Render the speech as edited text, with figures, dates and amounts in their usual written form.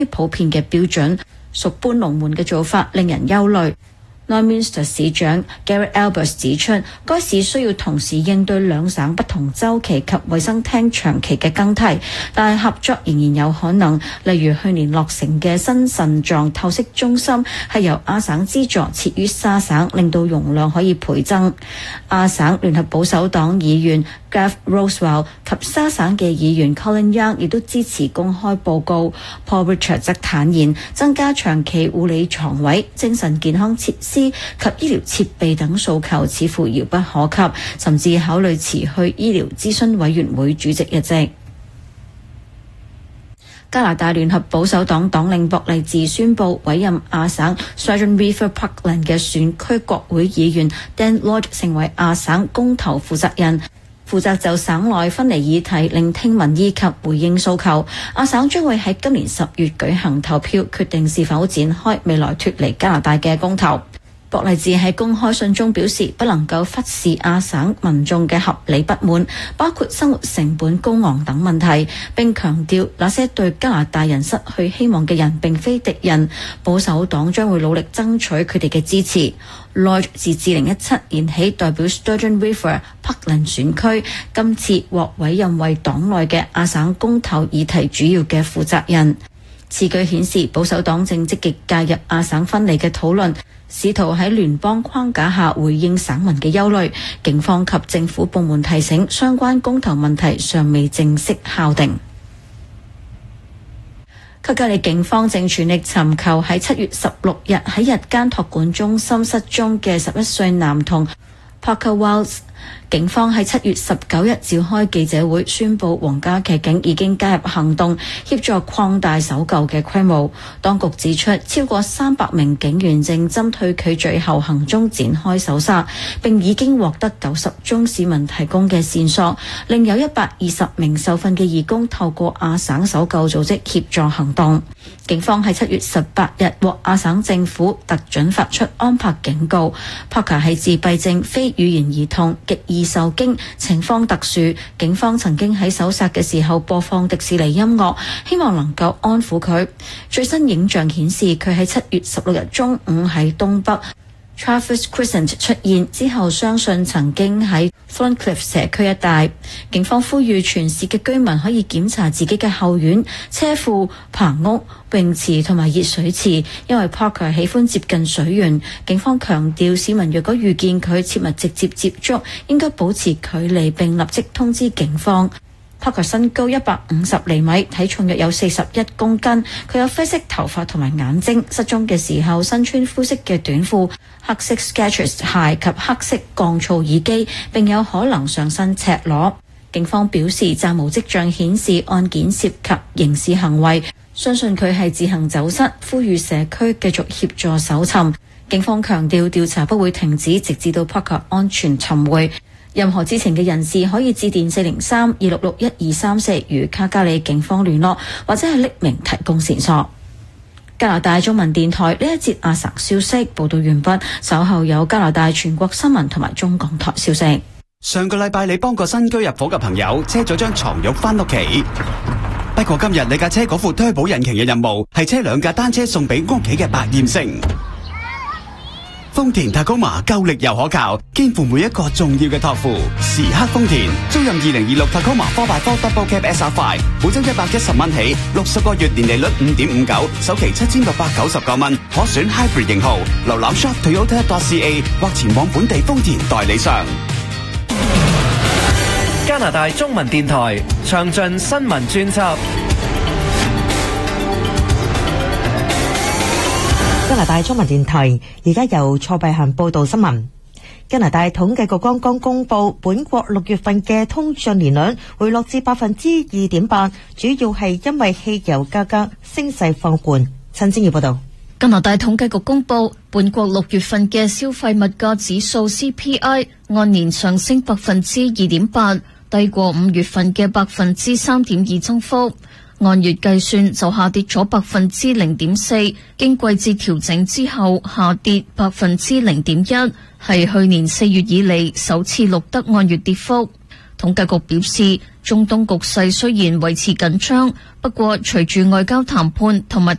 普遍嘅標準，屬搬龍門嘅做法，令人憂慮。Lloydminster 市長 Gareth Alberts 指出，該市需要同時應對兩省不同週期及衛生廳長期嘅更替，但係合作仍然有可能。例如去年落成嘅新腎臟透析中心係由亞省資助設於沙省，令到容量可以倍增。亞省聯合保守黨議員 Gareth Roswell 及沙省嘅議員 Colin Young 亦都支持公開報告。Paul Richard 則坦言，增加長期護理床位、精神健康設施及醫療設備等訴求似乎遙不可及，甚至考慮辭去醫療諮詢委員會主席一職。加拿大聯合保守黨黨領博利治宣布委任亞省 Sturgeon River Parkland 嘅選區國會議員 Dan Lloyd 成為亞省公投負責人，負責就省內分離議題聆聽民意及回應訴求。亞省將會喺今年10月舉行投票，決定是否展開未來脫離加拿大嘅公投。博利治喺公開信中表示，不能夠忽視亞省民眾嘅合理不滿，包括生活成本高昂等問題，並強調那些對加拿大人失去希望嘅人並非敵人。保守黨將會努力爭取佢哋嘅支持。Lloyd 自2017年起代表 Sturgeon River Parkland 選區，今次獲委任為黨內嘅亞省公投議題主要嘅負責人。此舉顯示保守黨正積極介入亞省分離嘅討論，試圖喺聯邦框架下回應省民嘅憂慮。警方及政府部門提醒，相關公投問題尚未正式敲定。卡加里警方正全力尋求喺7月16日喺日間託管中心失蹤嘅11歲男童 Parker Wiles。警方喺7月19日召開記者會，宣布皇家騎警已經加入行動，協助擴大搜救嘅規模。當局指出，超過300名警員正針對佢最後行蹤展開搜查，並已經獲得90宗市民提供嘅線索，另有120名受訓嘅義工透過亞省搜救組織協助行動。警方喺7月18日獲亞省政府特准發出安柏警告。Parker 係自閉症非語言兒童，極易受驚，情況特殊。警方曾經喺搜查嘅時候播放迪士尼音樂，希望能夠安撫佢。最新影像顯示佢喺7月16日中午喺東北 Travis Crescent 出現之後，相信曾經喺 Thorncliffe 社區一帶。警方呼籲全市嘅居民可以檢查自己嘅後院、車庫、棚屋、泳池同埋熱水池，因為 Parker 喜歡接近水源。警方強調，市民若果遇見佢，切勿直接接觸，應該保持距離並立即通知警方。Parker 身高150厘米，體重約有41公斤。佢有啡色頭髮同埋眼睛。失蹤嘅時候身穿灰色嘅短褲、黑色 Skechers 鞋及黑色降噪耳機，並有可能上身赤裸。警方表示，暫無跡象顯示案件涉及刑事行為，相信佢係自行走失，呼籲社區繼續協助搜尋。警方強調調查不會停止，直至到 Parker 安全尋回。任何知情嘅人士可以致電403-266-1234與卡加里警方聯絡，或者係匿名提供線索。加拿大中文電台呢一節亞省消息報道完畢，稍後有加拿大全國新聞同埋中港台消息。 上個禮拜你幫個新居入伙嘅朋友車咗張床褥返屋企，不過今日你架車嗰副推保引擎嘅任務係車2架單車送俾屋企嘅百厭星。豐田塔高瑪夠力又可靠，肩負每一個重要嘅託付。時刻豐田，租賃2026塔高瑪 4x4 Double Cab SR5，每周110蚊起，60個月年利率5.59，首期7699蚊，可選 Hybrid 型號。瀏覽 shoptoyota.ca 或前往本地豐田代理商。 加拿大中文電台詳盡新聞專輯。 加拿大中文電台而家由蔡碧嫻報道新聞。加拿大統計局剛剛公布，本國6月份嘅通脹年率回落至 2.8%， 主要係因為汽油價格升勢放緩。陳清儀報道。 加拿大統計局公布，本國6月份嘅消費物價指數 CPI 按年上升 2.8%， 低過5月份嘅 3.2% 增幅。按月計算就下跌咗 0.4%， 經季節調整之後下跌 0.1%， 係去年4月以嚟首次錄得按月跌幅。統計局表示，中東局勢雖然維持緊張，不過隨住外交談判同埋